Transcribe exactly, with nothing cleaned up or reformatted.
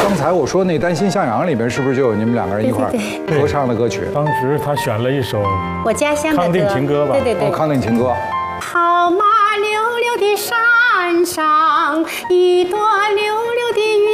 刚才我说那《担心向阳》里边是不是就有你们两个人一块合唱的歌曲？ 当时他选了一首我家乡的歌， 康定情歌吧？ 对对对， 康定情歌。 跑马溜溜